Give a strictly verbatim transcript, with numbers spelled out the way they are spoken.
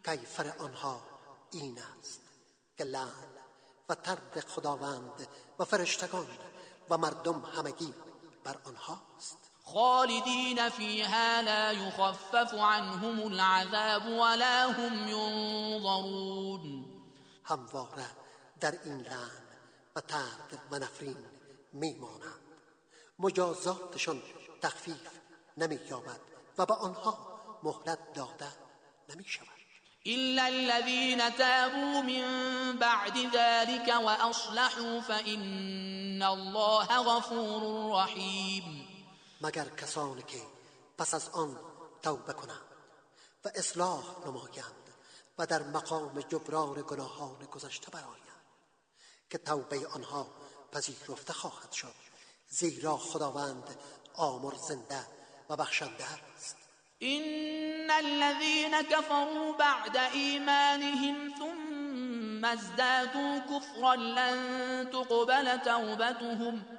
کیفر آنها این است که لعن و طرد خداوند و فرشتگان و مردم همگی بر آنهاست. خالدین فیها لا یخفف عنهم العذاب ولا هم ینظرون. همواره در این لعن و طرد و نفرین میمانند، مجازاتشان تخفیف نمی‌یابد و به آنها مهلت داده نمی‌شود. إلا الذين تابوا من بعد ذلك وأصلحوا فإن الله غفور رحيم. مگر کسانی که پس از آن توبه کنند و اصلاح نمایند و در مقام جبران گناهان گذشته برآیند که توبه آنها پذیرفته خواهد شد، زیرا خداوند آمرزنده و بخشنده است. إن الذين كفروا بعد إيمانهم ثم ازدادوا كفرا لن تقبل توبتهم